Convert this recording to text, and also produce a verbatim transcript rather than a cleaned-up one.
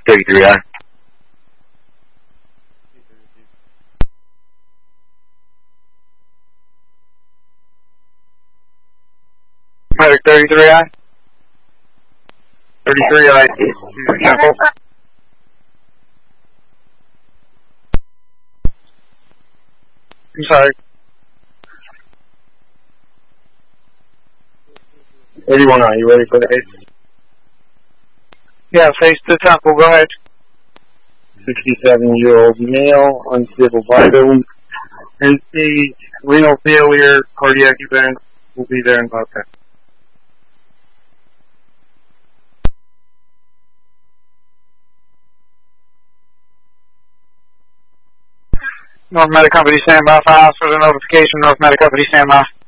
thirty-three I. Medic thirty-three I. thirty-three I. Sample. I'm sorry. eighty-one I, you ready for the hit? Yeah, face to temple, go ahead. sixty-seven-year-old male, unstable vitals, and stage renal failure, cardiac event. We'll be there in about ten. North Medic Company, stand by for hospital notification. North Medic Company, stand by.